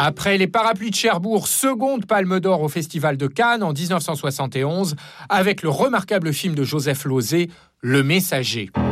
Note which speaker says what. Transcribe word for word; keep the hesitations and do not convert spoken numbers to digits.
Speaker 1: Après Les Parapluies de Cherbourg, seconde Palme d'Or au Festival de Cannes en dix-neuf cent soixante et onze, avec le remarquable film de Joseph Losey, Le Messager.